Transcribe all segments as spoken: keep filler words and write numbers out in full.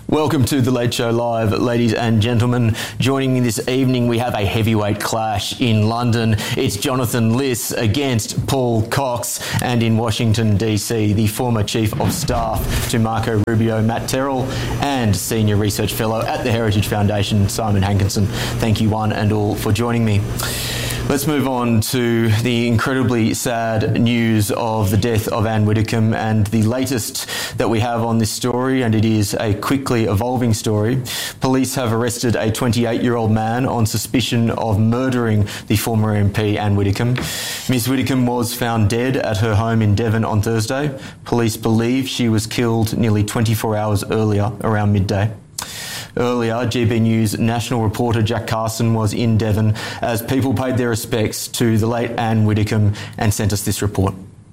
Welcome to The Late Show Live, ladies and gentlemen. Joining me this evening, we have a heavyweight clash in London. It's Jonathan Liss against Paul Cox, and in Washington, D C, the former Chief of Staff to Marco Rubio, Matt Terrell, and Senior Research Fellow at the Heritage Foundation, Simon Hankinson. Thank you one and all for joining me. Let's move on to the incredibly sad news of the death of Anne Widdecombe and the latest that we have on this story, and it is a quickly evolving story. Police have arrested a twenty-eight-year-old man on suspicion of murdering the former M P Anne Widdecombe. Miss Widdecombe was found dead at her home in Devon on Thursday. Police believe she was killed nearly twenty-four hours earlier, around midday. Earlier, G B News national reporter Jack Carson was in Devon as people paid their respects to the late Anne Widdecombe and sent us this report.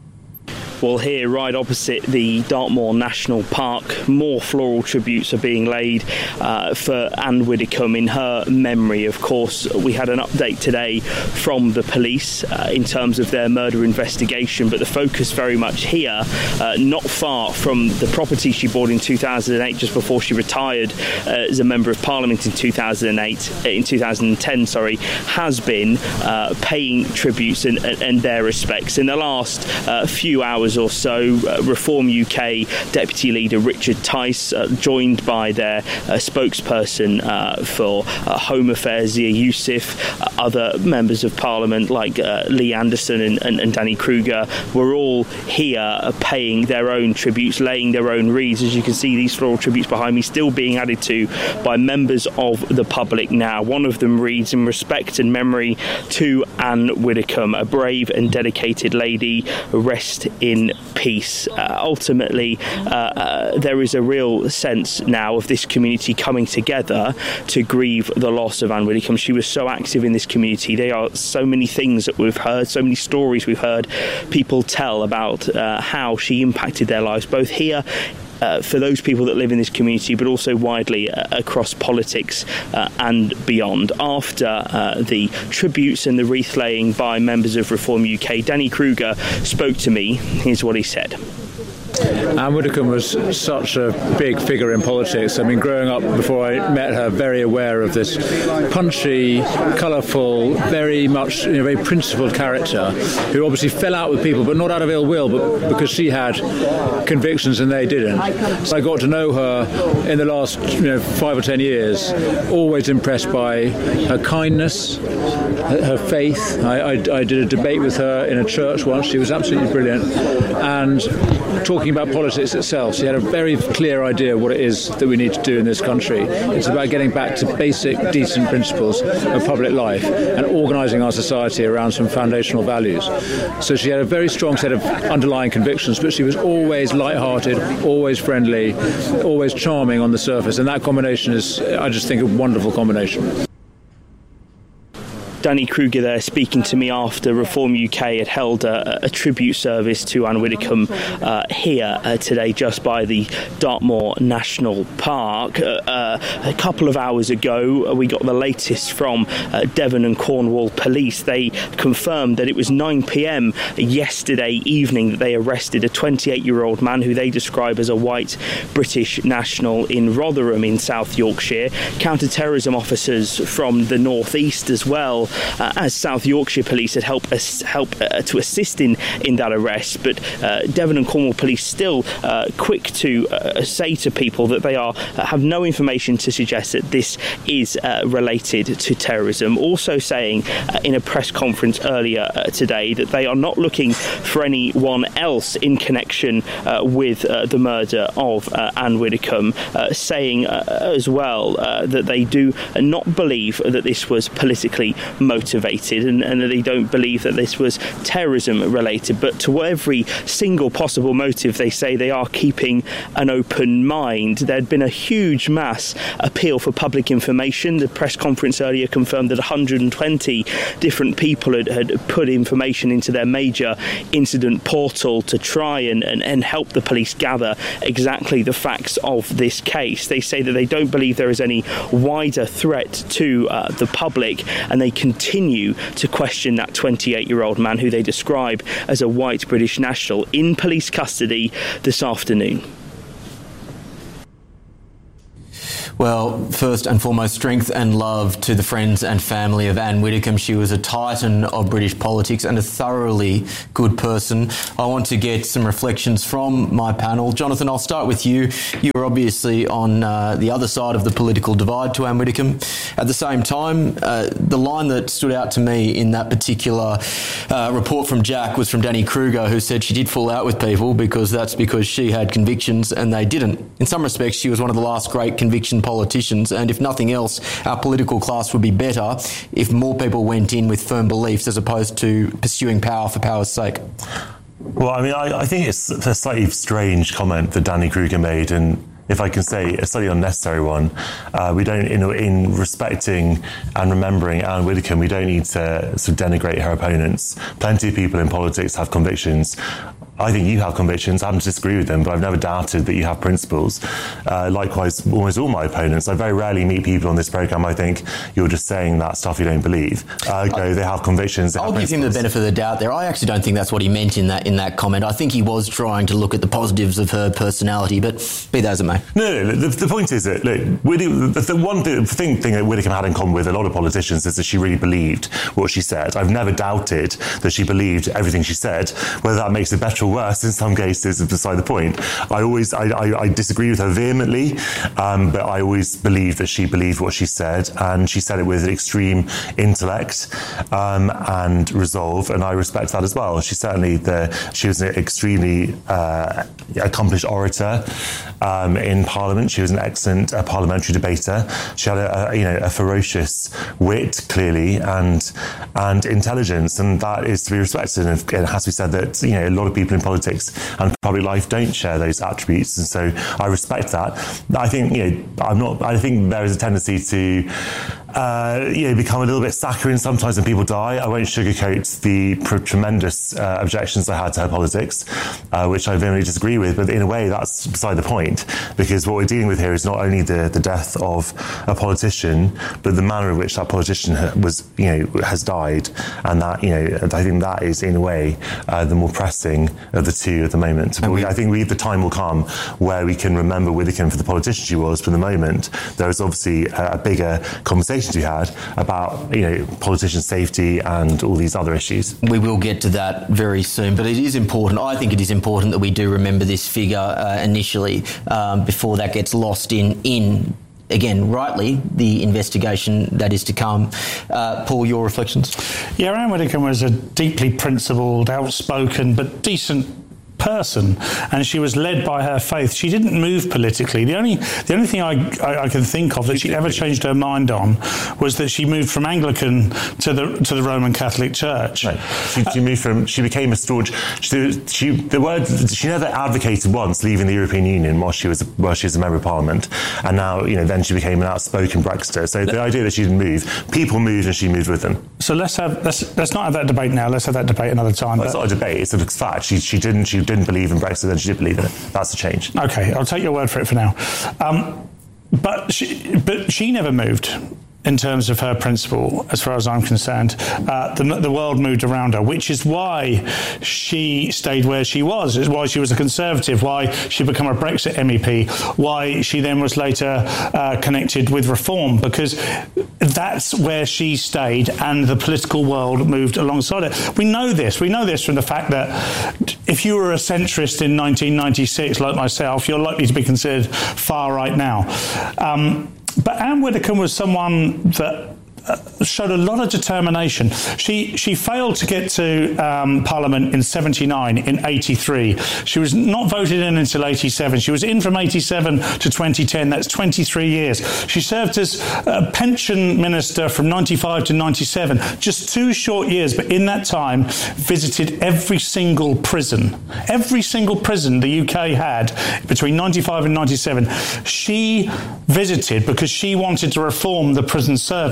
Well, here, right opposite the Dartmoor National Park, more floral tributes are being laid uh, for Anne Widdecombe in her memory. Of course, we had an update today from the police uh, in terms of their murder investigation, but the focus very much here, uh, not far from the property she bought in two thousand eight, just before she retired uh, as a Member of Parliament in two thousand eight, uh, in two thousand ten, sorry, has been uh, paying tributes and, and their respects. In the last uh, few hours or so, uh, Reform U K Deputy Leader Richard Tice, uh, joined by their uh, spokesperson uh, for uh, Home Affairs, Zia Youssef, uh, other members of Parliament like uh, Lee Anderson and, and, and Danny Kruger, were all here uh, paying their own tributes, laying their own wreaths. As you can see, these floral tributes behind me still being added to by members of the public now. One of them reads, "In respect and memory to Anne Widdecombe, a brave and dedicated lady, rest in peace." Uh, ultimately, uh, uh, there is a real sense now of this community coming together to grieve the loss of Anne Widdecombe. She was so active in this community. There are so many things that we've heard, so many stories we've heard people tell about uh, how she impacted their lives, both here Uh, for those people that live in this community, but also widely uh, across politics uh, and beyond. After uh, the tributes and the wreath laying by members of Reform U K, Danny Kruger spoke to me. Here's what he said. Anne Widdecombe was such a big figure in politics. I mean, growing up, before I met her, very aware of this punchy, colourful, very much, you know, very principled character who obviously fell out with people, but not out of ill will, but because she had convictions and they didn't. So I got to know her in the last, you know, five or ten years, always impressed by her kindness, her faith. I, I, I did a debate with her in a church once. She was absolutely brilliant. And talking about politics itself, she had a very clear idea of what it is that we need to do in this country. It's about getting back to basic, decent principles of public life and organising our society around some foundational values. So she had a very strong set of underlying convictions, but she was always light-hearted, always friendly, always charming on the surface, and that combination is, I just think, a wonderful combination. Danny Kruger there speaking to me after Reform U K had held a, a tribute service to Anne Widdecombe uh, here uh, today just by the Dartmoor National Park. Uh, uh, a couple of hours ago, uh, we got the latest from uh, Devon and Cornwall Police. They confirmed that it was nine p.m. yesterday evening that they arrested a twenty-eight-year-old man who they describe as a white British national in Rotherham in South Yorkshire. Counter-terrorism officers from the northeast as well, Uh, as South Yorkshire Police had helped us help uh, to assist in in that arrest, but uh, Devon and Cornwall Police still uh, quick to uh, say to people that they are uh, have no information to suggest that this is uh, related to terrorism. Also saying uh, in a press conference earlier uh, today that they are not looking for anyone else in connection uh, with uh, the murder of uh, Anne Widdecombe, uh, saying uh, as well uh, that they do not believe that this was politically motivated and, and that they don't believe that this was terrorism related, but to every single possible motive they say they are keeping an open mind. There'd been a huge mass appeal for public information. The press conference earlier confirmed that one hundred twenty different people had, had put information into their major incident portal to try and, and, and help the police gather exactly the facts of this case. They say that they don't believe there is any wider threat to uh, the public, and they continue to question that twenty-eight-year-old man who they describe as a white British national in police custody this afternoon. Well, first and foremost, strength and love to the friends and family of Anne Widdecombe. She was a titan of British politics and a thoroughly good person. I want to get some reflections from my panel. Jonathan, I'll start with you. You were obviously on uh, the other side of the political divide to Anne Widdecombe. At the same time, uh, the line that stood out to me in that particular uh, report from Jack was from Danny Kruger, who said she did fall out with people because that's because she had convictions and they didn't. In some respects, she was one of the last great conviction politicians, and if nothing else, our political class would be better if more people went in with firm beliefs as opposed to pursuing power for power's sake. Well, I mean, I, I think it's a slightly strange comment that Danny Kruger made, and if I can say, a slightly unnecessary one. Uh, we don't, in, in respecting and remembering Anne Widdecombe, we don't need to sort of denigrate her opponents. Plenty of people in politics have convictions. I think you have convictions. I happen to disagree with them, but I've never doubted that you have principles. Uh, likewise, almost all my opponents. I very rarely meet people on this programme. I think you're just saying that stuff you don't believe. Uh, okay, they have convictions. They I'll have give him the benefit of the doubt there. I actually don't think that's what he meant in that in that comment. I think he was trying to look at the positives of her personality, but be that as it may. No, no, no the, the point is that look, Widdecombe, the, the one thing, the thing, thing that Widdecombe had in common with a lot of politicians is that she really believed what she said. I've never doubted that she believed everything she said. Whether that makes it better or worse in some cases is beside the point. I always, I, I, I disagree with her vehemently, um, but I always believe that she believed what she said, and she said it with extreme intellect um, and resolve, and I respect that as well. She certainly, the, she was an extremely uh, accomplished orator um, in Parliament. She was an excellent uh, parliamentary debater. She had a, a, you know, a ferocious wit, clearly, and and intelligence, and that is to be respected. And it has to be said that, you know, a lot of people in politics and public life don't share those attributes, and so I respect that. I think, you know, I'm not. I think there is a tendency to, uh, you know, become a little bit saccharine sometimes when people die. I won't sugarcoat the pr- tremendous uh, objections I had to her politics, uh, which I very disagree with. But in a way, that's beside the point, because what we're dealing with here is not only the, the death of a politician, but the manner in which that politician was, you know, has died, and that, you know, I think that is in a way uh, the more pressing of the two at the moment. But we, I think we, the time will come where we can remember Widdecombe for the politician she was. For the moment, there is obviously a, a bigger conversation to be had about, you know, politician safety and all these other issues. We will get to that very soon, but it is important. I think it is important that we do remember this figure uh, initially um, before that gets lost in in. Again, rightly, the investigation that is to come. Uh, Paul, your reflections? Yeah, Anne Widdecombe was a deeply principled, outspoken, but decent person, and she was led by her faith. She didn't move politically. The only the only thing I, I, I can think of that she ever changed her mind on was that she moved from Anglican to the to the Roman Catholic Church. Right. She, she moved from. She became a staunch. She, she the word she never advocated once leaving the European Union while she was while she was a member of Parliament, and now, you know, then she became an outspoken Brexiter. So the idea that she didn't move, people moved and she moved with them. So let's have let's let's not have that debate now. Let's have that debate another time. Well, it's not a debate. It's a fact. She she didn't she didn't believe in Brexit, then she did believe in it. That's a change. Okay, I'll take your word for it for now. Um, but she, but she never moved in terms of her principle, as far as I'm concerned. Uh, the, the world moved around her, which is why she stayed where she was. It's why she was a Conservative, why she became a Brexit M E P, why she then was later uh, connected with Reform, because that's where she stayed and the political world moved alongside it. We know this. We know this from the fact that if you were a centrist in nineteen ninety-six, like myself, you're likely to be considered far right now. Um, But Anne Widdecombe was someone that uh, showed a lot of determination. She she failed to get to um, Parliament in seventy-nine, in eighty-three. She was not voted in until eighty-seven. She was in from eighty-seven to twenty ten. That's twenty-three years. She served as a pension minister from ninety-five to ninety-seven. Just two short years, but in that time visited every single prison. Every single prison the U K had between ninety-five and ninety-seven. She visited because she wanted to reform the prison service. She wanted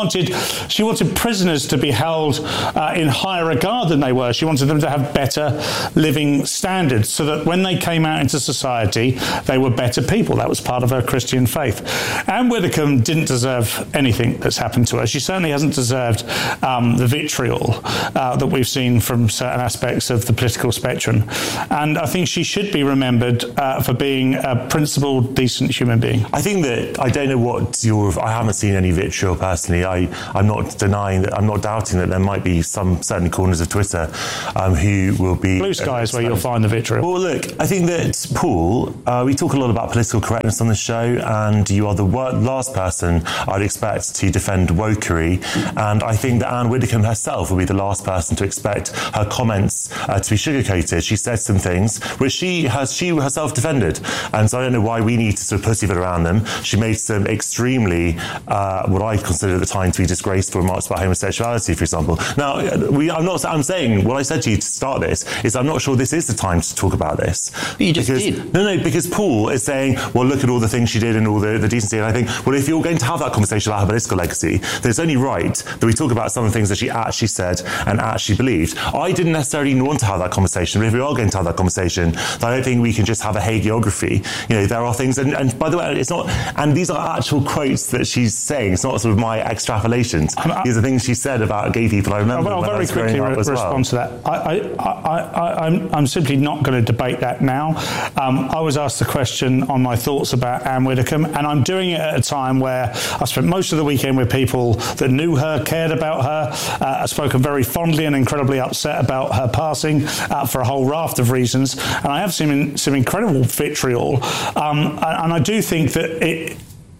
wanted she wanted prisoners to be held uh, in higher regard than they were. She wanted them to have better living standards so that when they came out into society, they were better people. That was part of her Christian faith. Anne Widdecombe didn't deserve anything that's happened to her. She certainly hasn't deserved um, the vitriol uh, that we've seen from certain aspects of the political spectrum. And I think she should be remembered uh, for being a principled, decent human being. I think that, I don't know what your, I haven't seen any vitriol personally. I, I'm not denying that, I'm not doubting that there might be some certain corners of Twitter um, who will be... Blue Sky is where you'll find the vitriol. Well, look, I think that, Paul, uh, we talk a lot about political correctness on the show, and you are the last person I'd expect to defend wokery, and I think that Anne Widdecombe herself will be the last person to expect her comments uh, to be sugar-coated. She said some things which she has she herself defended, and so I don't know why we need to sort of pussyfoot around them. She made some extremely, uh, what I consider at the time to be disgraceful remarks about homosexuality, for example. Now, we, I'm not. I'm saying what I said to you to start this is I'm not sure this is the time to talk about this. But you just because, did. No, no, because Paul is saying, well, look at all the things she did and all the, the decency. And I think, well, if you're going to have that conversation about her political legacy, then it's only right that we talk about some of the things that she actually said and actually believed. I didn't necessarily want to have that conversation, but if we are going to have that conversation, then I don't think we can just have a hagiography. You know, there are things, and, and by the way, it's not, and these are actual quotes that she's saying. It's not sort of my extrapolations. I, these are things she said about gay people. I remember. I'll very quickly re- respond well. to that. I, I, I, I, I'm, I'm simply not going to debate that now. Um, I was asked the question on my thoughts about Anne Widdecombe, and I'm doing it at a time where I spent most of the weekend with people that knew her, cared about her, uh, I've spoken very fondly and incredibly upset about her passing uh, for a whole raft of reasons, and I have seen some incredible vitriol, um, and I do think that it,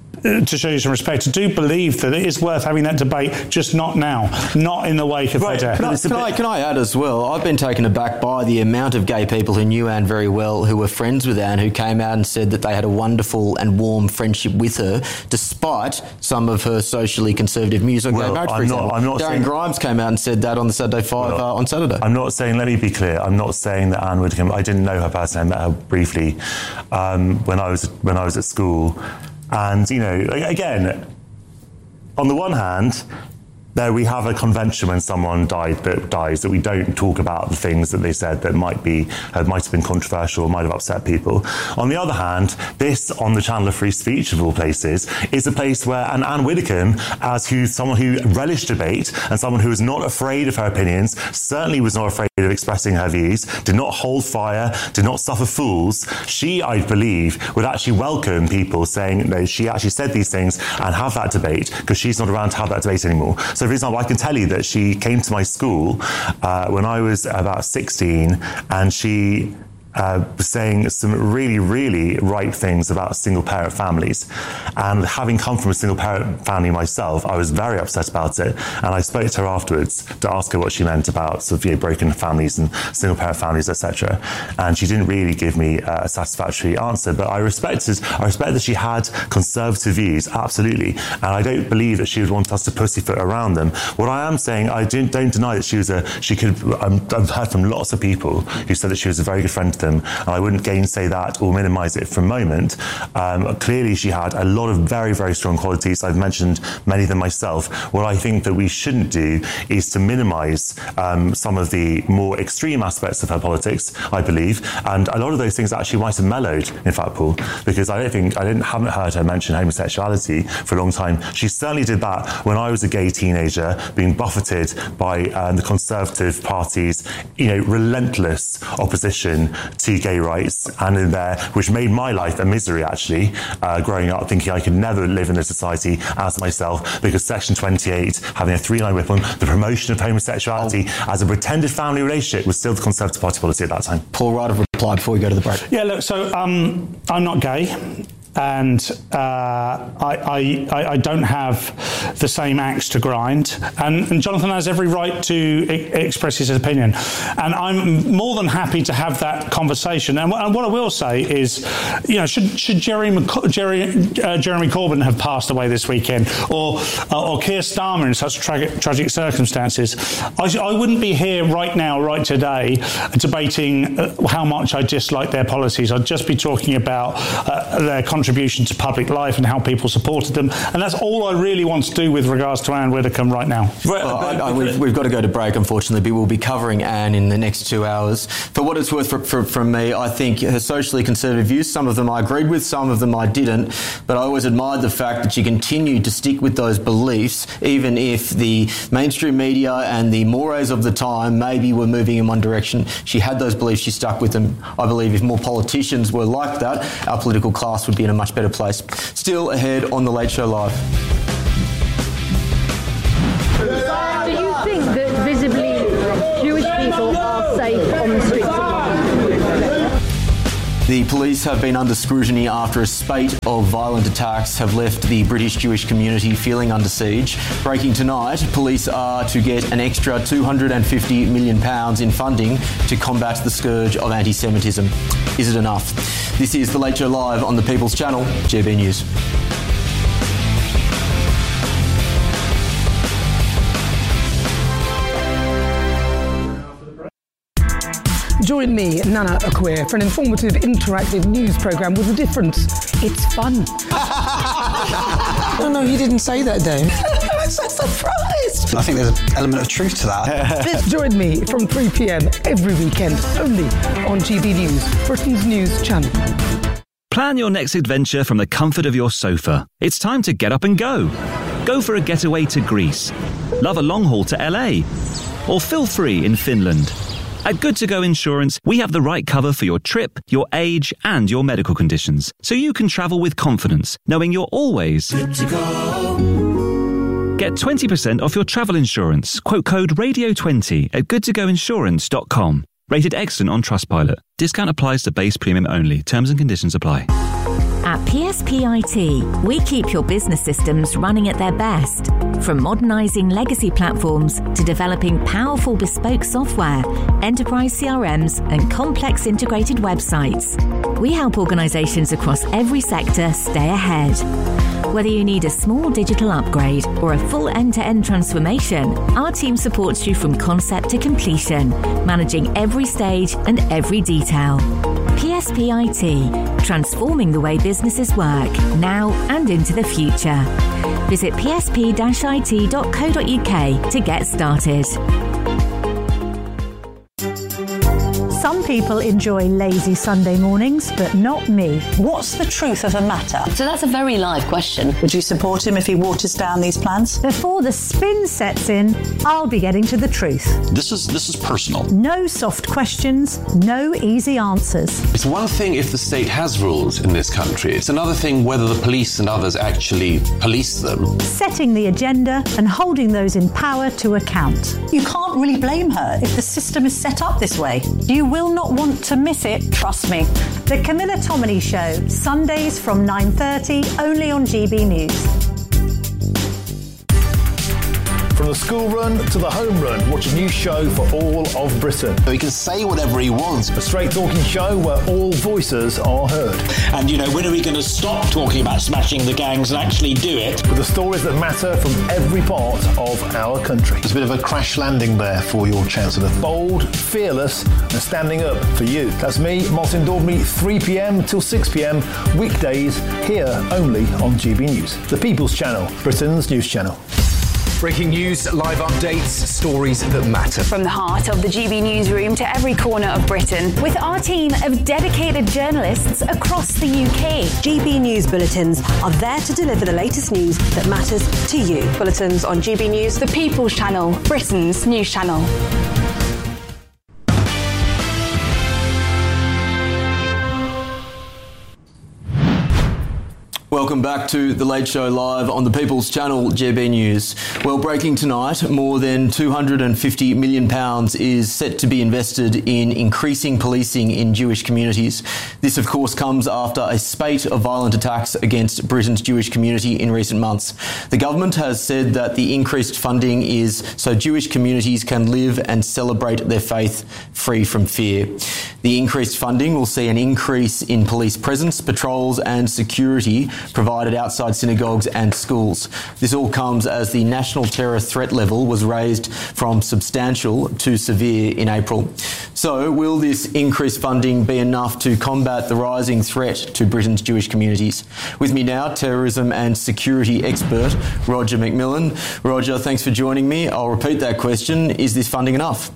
to show you some respect, I do believe that it is worth having that debate, just not now, not in the wake of right. her death. Can I, can, I, can I add as well, I've been taken aback by the amount of gay people who knew Anne very well, who were friends with Anne, who came out and said that they had a wonderful and warm friendship with her, despite some of her socially conservative views on well, gay marriage, for I'm example. Not, I'm not Darren saying, Grimes came out and said that on the Saturday Five well, uh, on Saturday. I'm not saying, let me be clear, I'm not saying that Anne Widdecombe, I didn't know her personally, I met her briefly um, when I was when I was at school. And, you know, again, on the one hand, there we have a convention when someone died that dies that we don't talk about the things that they said that might be uh, might have been controversial or might have upset people. On the other hand, this on the channel of free speech of all places is a place where and Anne Widdecombe, as who someone who relished debate and someone who was not afraid of her opinions, certainly was not afraid of expressing her views, did not hold fire, did not suffer fools. She, I believe, would actually welcome people saying no, she actually said these things and have that debate because she's not around to have that debate anymore. So for example, I can tell you that she came to my school uh, when I was about sixteen, and she Uh, saying some really, really right things about single-parent families. And having come from a single-parent family myself, I was very upset about it. And I spoke to her afterwards to ask her what she meant about sort of, you know, broken families and single-parent families, et cetera. And she didn't really give me uh, a satisfactory answer. But I respected, I respect that she had conservative views, absolutely. And I don't believe that she would want us to pussyfoot around them. What I am saying, I don't, don't deny that she was a, she could, um, I've heard from lots of people who said that she was a very good friend to them. And I wouldn't gainsay that or minimise it for a moment. Um, clearly, she had a lot of very, very strong qualities. I've mentioned many of them myself. What I think that we shouldn't do is to minimise um, some of the more extreme aspects of her politics, I believe. And a lot of those things actually might have mellowed, in fact, Paul, because I don't think, I didn't, haven't heard her mention homosexuality for a long time. She certainly did that when I was a gay teenager, being buffeted by um, the Conservative Party's, you know, relentless opposition to gay rights, and in there, which made my life a misery, actually, uh, growing up, thinking I could never live in a society as myself, because Section twenty-eight, having a three-line whip on, the promotion of homosexuality oh. as a pretended family relationship was still the Conservative Party policy at that time. Paul, right of reply before we go to the break. Yeah, look, so um, I'm not gay. And uh, I, I, I don't have the same axe to grind. And, and Jonathan has every right to e- express his opinion. And I'm more than happy to have that conversation. And, w- and what I will say is, you know, should, should Jerry, McC- Jerry, uh, Jeremy Corbyn have passed away this weekend, or uh, or Keir Starmer in such tra- tragic circumstances, I, I wouldn't be here right now, right today, debating uh, how much I dislike their policies. I'd just be talking about uh, their contribution contribution to public life and how people supported them. And that's all I really want to do with regards to Anne Widdecombe right now. Well, I, I, we've, we've got to go to break, unfortunately, but we'll be covering Anne in the next two hours. For what it's worth for, for, from me, I think her socially conservative views, some of them I agreed with, some of them I didn't, but I always admired the fact that she continued to stick with those beliefs, even if the mainstream media and the mores of the time maybe were moving in one direction. She had those beliefs, she stuck with them. I believe if more politicians were like that, our political class would be in a much better place. Still ahead on The Late Show Live. Do you think that visibly Jewish people are safe on the streets of London? The police have been under scrutiny after a spate of violent attacks have left the British Jewish community feeling under siege. Breaking tonight, police are to get an extra two hundred fifty million pounds in funding to combat the scourge of anti-Semitism. Is it enough? This is The Late Show Live on the People's Channel, G B News. Join me, Nana Akweer, for an informative, interactive news programme with a difference. It's fun. No, no, you didn't say that, Dave. I'm so surprised. I think there's an element of truth to that. Join me from three p.m. every weekend, only on G B News, Britain's news channel. Plan your next adventure from the comfort of your sofa. It's time to get up and go. Go for a getaway to Greece. Love a long haul to L A. Or feel free in Finland. At Good To Go Insurance, we have the right cover for your trip, your age, and your medical conditions, so you can travel with confidence, knowing you're always good to go. Get twenty percent off your travel insurance. Quote code radio twenty at good to go insurance dot com. Rated excellent on Trustpilot. Discount applies to base premium only. Terms and conditions apply. At P S P I T, we keep your business systems running at their best. From modernising legacy platforms to developing powerful bespoke software, enterprise C R Ms and complex integrated websites. We help organisations across every sector stay ahead. Whether you need a small digital upgrade or a full end-to-end transformation, our team supports you from concept to completion, managing every stage and every detail. P S P I T, transforming the way businesses work, now and into the future. Visit p s p dash i t dot co dot u k to get started. Some people enjoy lazy Sunday mornings, but not me. What's the truth of the matter? So that's a very live question. Would you support him if he waters down these plans? Before the spin sets in, I'll be getting to the truth. This is this is personal. No soft questions, no easy answers. It's one thing if the state has rules in this country. It's another thing whether the police and others actually police them. Setting the agenda and holding those in power to account. You can't really blame her if the system is set up this way. You will not want to miss it, trust me. The Camilla Tominey Show, Sundays from nine thirty, only on G B News. From the school run to the home run, watch a new show for all of Britain. He can say whatever he wants. A straight talking show where all voices are heard. And, you know, when are we going to stop talking about smashing the gangs and actually do it? With the stories that matter from every part of our country. There's a bit of a crash landing there for your Chancellor. Bold, fearless and standing up for you. That's me, Martin Daubney, three p.m. till six p.m. weekdays here only on G B News. The People's Channel, Britain's news channel. Breaking news, live updates, stories that matter. From the heart of the G B newsroom to every corner of Britain, with our team of dedicated journalists across the U K. G B News bulletins are there to deliver the latest news that matters to you. Bulletins on G B News, the People's Channel, Britain's news channel. Welcome back to The Late Show Live on the People's Channel, G B News. Well, breaking tonight, more than two hundred fifty million pounds is set to be invested in increasing policing in Jewish communities. This, of course, comes after a spate of violent attacks against Britain's Jewish community in recent months. The government has said that the increased funding is so Jewish communities can live and celebrate their faith free from fear. The increased funding will see an increase in police presence, patrols and security provided outside synagogues and schools. This all comes as the national terror threat level was raised from substantial to severe in April. So, will this increased funding be enough to combat the rising threat to Britain's Jewish communities? With me now, terrorism and security expert Roger McMillan. Roger, thanks for joining me. I'll repeat that question. Is this funding enough?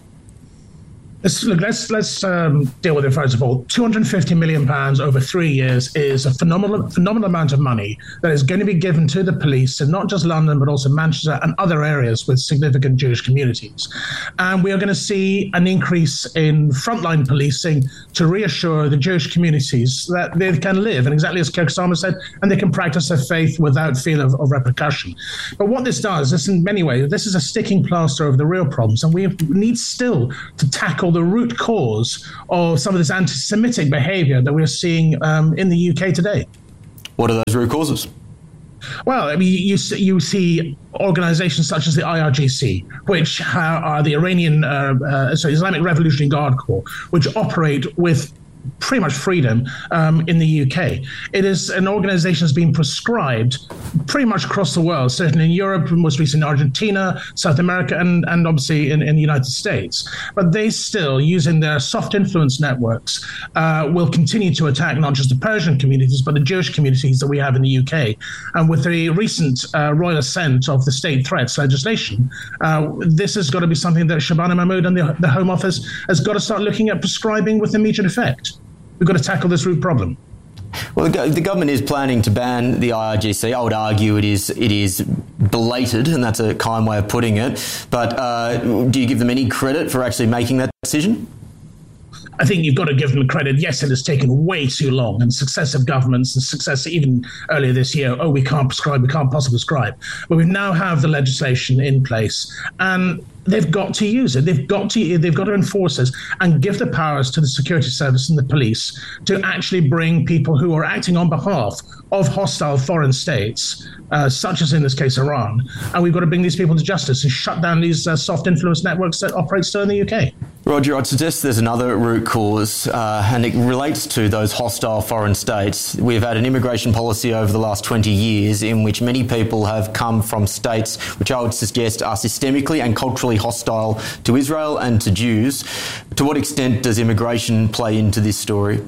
Let's, look, let's let's um, deal with it first of all. two hundred fifty million pounds over three years is a phenomenal phenomenal amount of money that is going to be given to the police in not just London but also Manchester and other areas with significant Jewish communities. And we are going to see an increase in frontline policing to reassure the Jewish communities that they can live, and exactly as Keir Starmer said, and they can practice their faith without fear of, of repercussion. But what this does, this in many ways, this is a sticking plaster over the real problems, and we need still to tackle the root cause of some of this anti-Semitic behaviour that we're seeing um, in the U K today. What are those root causes? Well, I mean, you you see organisations such as the I R G C, which are the Iranian, uh, uh, sorry, Islamic Revolutionary Guard Corps, which operate with pretty much freedom um, in the U K. It is an organisation that's been prescribed pretty much across the world, certainly in Europe, most recently in Argentina, South America, and, and obviously in, in the United States. But they still, using their soft influence networks, uh, will continue to attack not just the Persian communities, but the Jewish communities that we have in the U K. And with the recent uh, royal assent of the state threats legislation, uh, this has got to be something that Shabana Mahmood and the, the Home Office has got to start looking at prescribing with immediate effect. We've got to tackle this root problem. Well, the, the government is planning to ban the I R G C. I would argue it is it is belated, and that's a kind way of putting it. But uh, do you give them any credit for actually making that decision? I think you've got to give them credit. Yes, it has taken way too long, and successive governments and success even earlier this year, oh, we can't prescribe, we can't possibly prescribe. But we now have the legislation in place, and they've got to use it. They've got to they've got to enforce it and give the powers to the security service and the police to actually bring people who are acting on behalf of hostile foreign states, uh, such as in this case Iran. And we've got to bring these people to justice and shut down these uh, soft influence networks that operate still in the U K. Roger, I'd suggest there's another root cause, uh, and it relates to those hostile foreign states. We've had an immigration policy over the last twenty years in which many people have come from states which I would suggest are systemically and culturally hostile to Israel and to Jews. To what extent does immigration play into this story?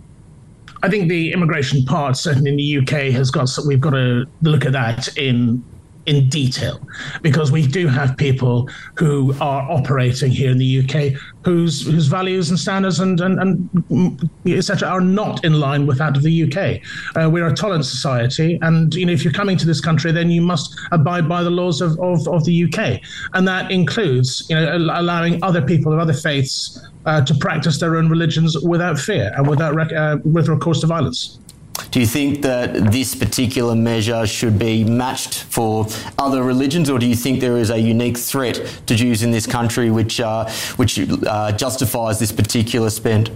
I think the immigration part, certainly in the U K, has got. We've got to look at that in in detail, because we do have people who are operating here in the U K whose whose values and standards and and, and et cetera are not in line with that of the U K. Uh, we're a tolerant society, and you know, if you're coming to this country, then you must abide by the laws of, of, of the U K, and that includes you know allowing other people of other faiths uh, to practice their own religions without fear and without rec- uh, with recourse to violence. Do you think that this particular measure should be matched for other religions, or do you think there is a unique threat to Jews in this country which uh, which uh, justifies this particular spend?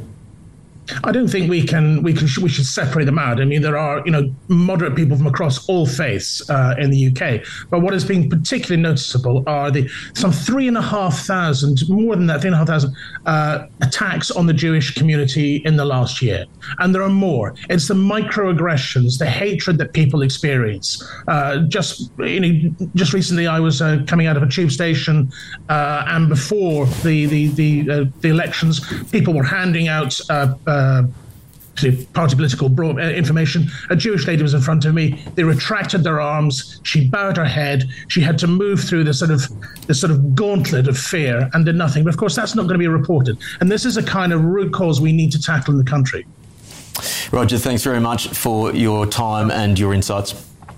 I don't think we can we can we should separate them out. I mean, there are you know moderate people from across all faiths uh, in the U K, but what has been particularly noticeable are the some three and a half thousand, more than that, three and a half thousand uh, attacks on the Jewish community in the last year, and there are more. It's the microaggressions, the hatred that people experience. Uh, just you know, just recently, I was uh, coming out of a tube station, uh, and before the the the, uh, the elections, people were handing out. Uh, uh, Uh, party political broad, uh, information. A Jewish lady was in front of me. They retracted their arms. She bowed her head. She had to move through this sort of this sort of gauntlet of fear and did nothing. But of course, that's not going to be reported. And this is a kind of root cause we need to tackle in the country. Roger, thanks very much for your time and your insights.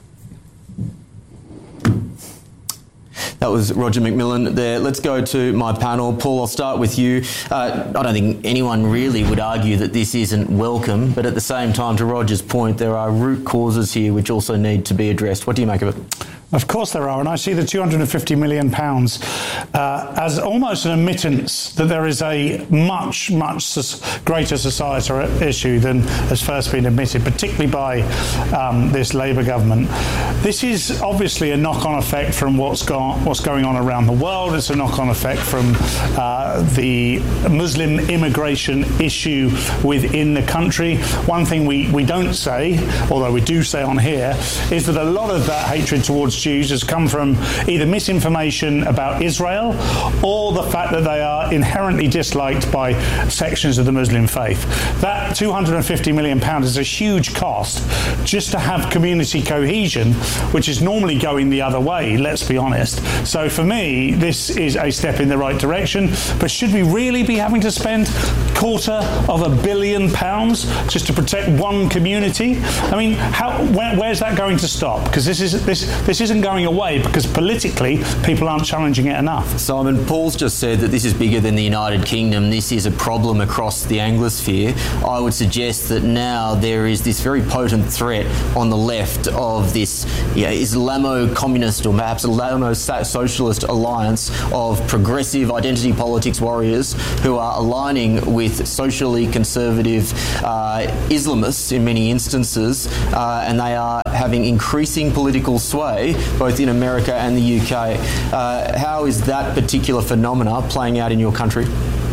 That was Roger McMillan there. Let's go to my panel. Paul, I'll start with you. Uh, I don't think anyone really would argue that this isn't welcome, but at the same time, to Roger's point, there are root causes here which also need to be addressed. What do you make of it? Of course there are, and I see the two hundred fifty million pounds uh, as almost an admittance that there is a much, much greater societal issue than has first been admitted, particularly by um, this Labour government. This is obviously a knock-on effect from what's gone, what's going on around the world. It's a knock-on effect from uh, the Muslim immigration issue within the country. One thing we, we don't say, although we do say on here, is that a lot of that hatred towards Jews has come from either misinformation about Israel or the fact that they are inherently disliked by sections of the Muslim faith. That two hundred fifty million pounds is a huge cost just to have community cohesion, which is normally going the other way, let's be honest. So for me, this is a step in the right direction, but should we really be having to spend a quarter of a billion pounds just to protect one community? I mean, how, where, where's that going to stop? Because this, is, this, this isn't going away because politically people aren't challenging it enough. Simon, Paul's just said that this is bigger than the United Kingdom. This is a problem across the Anglosphere. I would suggest that now there is this very potent threat on the left of this yeah, Islamo-communist or perhaps Islamo-socialist alliance of progressive identity politics warriors who are aligning with socially conservative uh, Islamists in many instances, uh, and they are having increasing political sway both in America and the U K. Uh, how is that particular phenomena playing out in your country?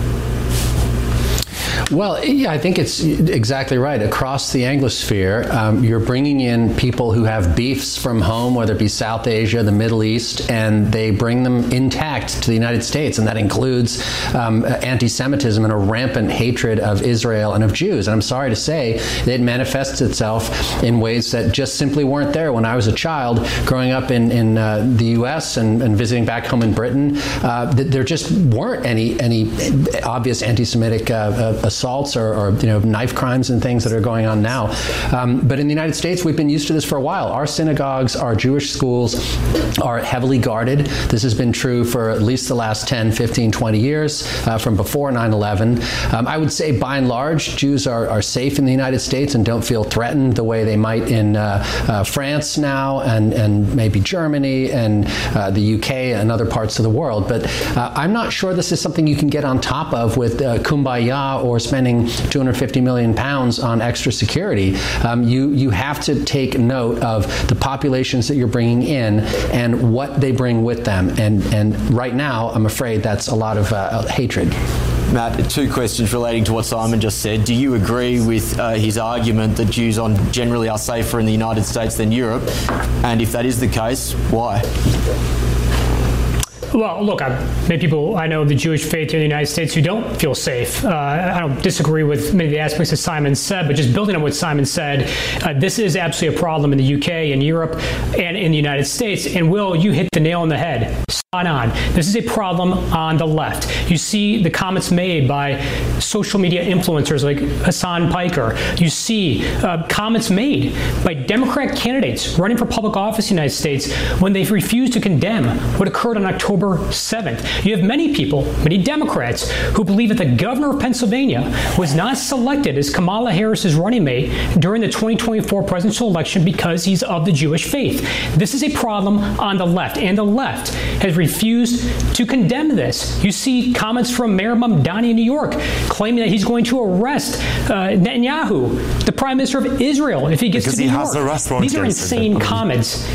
Well, yeah, I think it's exactly right. Across the Anglosphere, um, you're bringing in people who have beefs from home, whether it be South Asia, the Middle East, and they bring them intact to the United States, and that includes um, anti-Semitism and a rampant hatred of Israel and of Jews. And I'm sorry to say that it manifests itself in ways that just simply weren't there when I was a child growing up in, in uh, the U S and, and visiting back home in Britain. Uh, there just weren't any, any obvious anti-Semitic uh, uh, assaults or, or you know knife crimes and things that are going on now. Um, but in the United States, we've been used to this for a while. Our synagogues, our Jewish schools are heavily guarded. This has been true for at least the last ten, fifteen, twenty years, uh, from before nine eleven. Um, I would say by and large, Jews are, are safe in the United States and don't feel threatened the way they might in uh, uh, France now and, and maybe Germany and uh, the U K and other parts of the world. But uh, I'm not sure this is something you can get on top of with uh, Kumbaya or spending two hundred fifty million pounds on extra security. Um, you, you have to take note of the populations that you're bringing in and what they bring with them. And, and right now, I'm afraid that's a lot of uh, hatred. Matt, two questions relating to what Simon just said. Do you agree with uh, his argument that Jews on generally are safer in the United States than Europe? And if that is the case, why? Well, look, I've many people I know of the Jewish faith here in the United States who don't feel safe. Uh, I don't disagree with many of the aspects that Simon said, but just building on what Simon said, uh, this is absolutely a problem in the U K and Europe and in the United States. And Will, you hit the nail on the head. Spot on. This is a problem on the left. You see the comments made by social media influencers like Hassan Piker. You see uh, comments made by Democrat candidates running for public office in the United States when they refuse to condemn what occurred on October seventh. You have many people, many Democrats, who believe that the governor of Pennsylvania was not selected as Kamala Harris's running mate during the twenty twenty-four presidential election because he's of the Jewish faith. This is a problem on the left, and the left has refused to condemn this. You see comments from Mayor Mamdani in New York claiming that he's going to arrest uh, Netanyahu, the Prime Minister of Israel, if he gets because to New he York. has a restaurant. These are insane comments.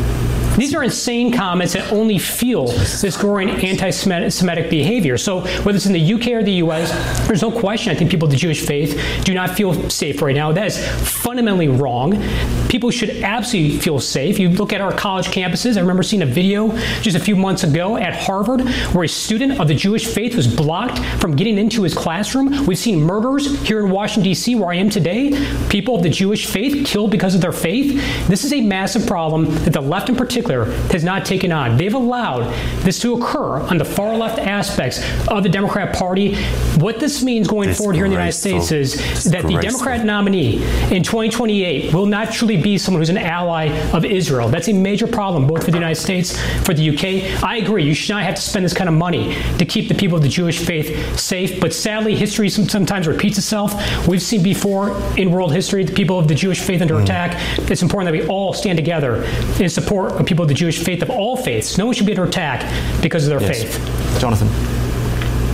These are insane comments that only fuel this growing anti-Semitic behavior. So whether it's in the U K or the U S, there's no question I think people of the Jewish faith do not feel safe right now. That is fundamentally wrong. People should absolutely feel safe. You look at our college campuses. I remember seeing a video just a few months ago at Harvard where a student of the Jewish faith was blocked from getting into his classroom. We've seen murders here in Washington, D C, where I am today. People of the Jewish faith killed because of their faith. This is a massive problem that the left in particular has not taken on. They've allowed this to occur on the far left aspects of the Democrat Party. What this means going it's forward here in the United States is it's that graceful. The Democrat nominee in twenty twenty-eight will not truly be someone who's an ally of Israel. That's a major problem, both for the United States, for the U K. I agree, you should not have to spend this kind of money to keep the people of the Jewish faith safe, but sadly, history sometimes repeats itself. We've seen before in world history the people of the Jewish faith under mm. attack. It's important that we all stand together in support of people of the Jewish faith, of all faiths. No one should be under attack because of their yes. faith. Jonathan.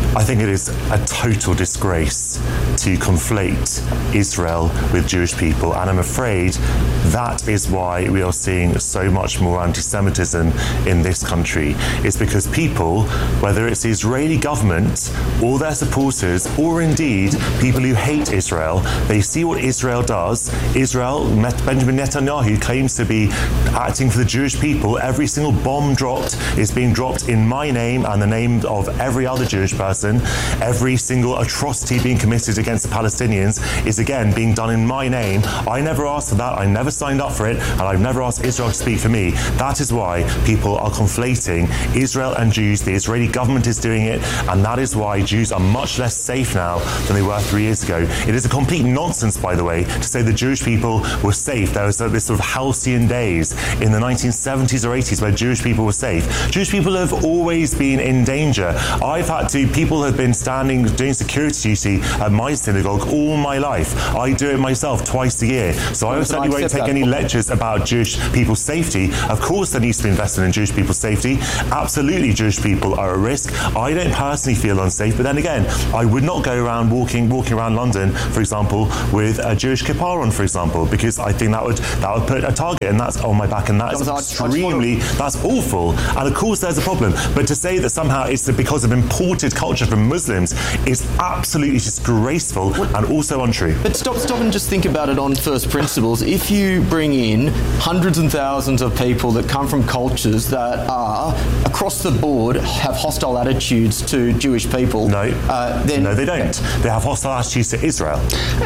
I think it is a total disgrace to conflate Israel with Jewish people, and I'm afraid that is why we are seeing so much more anti-Semitism in this country. It's because people, whether it's the Israeli government or their supporters, or indeed people who hate Israel, they see what Israel does. Israel, Benjamin Netanyahu claims to be acting for the Jewish people. Every single bomb dropped is being dropped in my name and the name of every other Jewish person. Every single atrocity being committed against the Palestinians is again being done in my name. I never asked for that. I never signed up for it, and I've never asked Israel to speak for me. That is why people are conflating Israel and Jews. The Israeli government is doing it, and that is why Jews are much less safe now than they were three years ago. It is a complete nonsense, by the way, to say the Jewish people were safe. There was this sort of halcyon days in the nineteen seventies or eighties where Jewish people were safe. Jewish people have always been in danger. I've had to, people have been standing doing security duty at my synagogue all my life. I do it myself twice a year. So I certainly won't take any lectures about Jewish people's safety. Of course there needs to be invested in Jewish people's safety. Absolutely Jewish people are at risk. I don't personally feel unsafe, but then again, I would not go around walking walking around London, for example, with a Jewish kippah on, for example, because I think that would that would put a target and that's on my back, and that's extremely, that's awful. And of course there's a problem. But to say that somehow it's because of imported culture from Muslims is absolutely disgraceful and also untrue. But stop, stop and just think about it on first principles. If you bring in hundreds and thousands of people that come from cultures that are, across the board, have hostile attitudes to Jewish people... No, uh, then no they don't. They have hostile attitudes to Israel.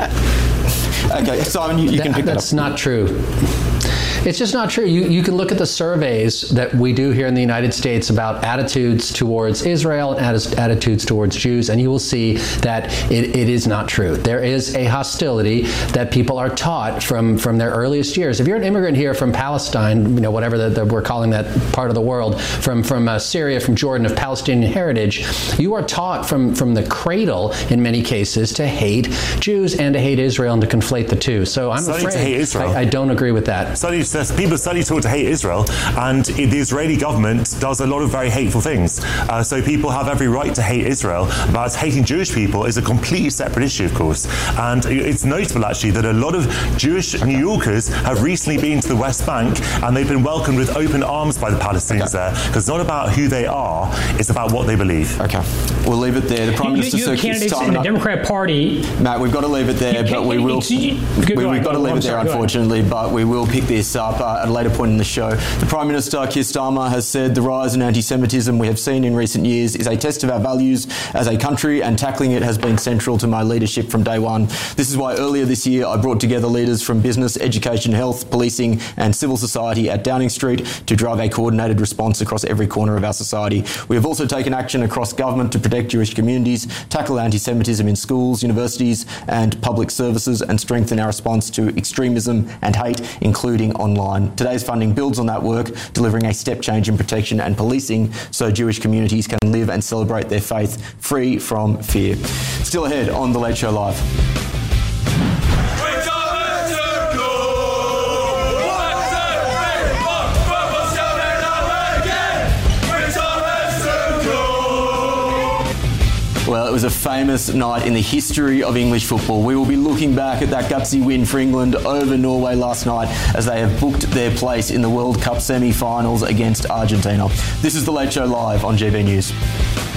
Okay, Simon, you, you that, can pick that up. That's not true. It's just not true. You, you can look at the surveys that we do here in the United States about attitudes towards Israel and atti- attitudes towards Jews, and you will see that it, it is not true. There is a hostility that people are taught from, from their earliest years. If you're an immigrant here from Palestine, you know, whatever the, the, we're calling that part of the world, from, from uh, Syria, from Jordan, of Palestinian heritage, you are taught from, from the cradle, in many cases, to hate Jews and to hate Israel and to conflate the two. So I'm Study afraid to hate Israel. I, I don't agree with that. Study People study taught to hate Israel, and the Israeli government does a lot of very hateful things. Uh, so people have every right to hate Israel, but hating Jewish people is a completely separate issue, of course. And it's notable, actually, that a lot of Jewish New Yorkers have recently been to the West Bank, and they've been welcomed with open arms by the Palestinians okay. there, because it's not about who they are, it's about what they believe. Okay. We'll leave it there. The Prime you, Minister you have candidates in the up. Democrat Party. Matt, we've got to leave it there, but we will... You, we, we've got to leave it there, unfortunately, but we will pick this up uh, at a later point in the show. The Prime Minister, Keir Starmer, has said the rise in anti-Semitism we have seen in recent years is a test of our values as a country, and tackling it has been central to my leadership from day one. This is why earlier this year I brought together leaders from business, education, health, policing and civil society at Downing Street to drive a coordinated response across every corner of our society. We have also taken action across government to protect Jewish communities, tackle anti-Semitism in schools, universities and public services, and strengthen our response to extremism and hate, including online. Today's funding builds on that work, delivering a step change in protection and policing so Jewish communities can live and celebrate their faith free from fear. Still ahead on The Late Show Live. Well, it was a famous night in the history of English football. We will be looking back at that gutsy win for England over Norway last night as they have booked their place in the World Cup semi-finals against Argentina. This is The Late Show Live on G B News.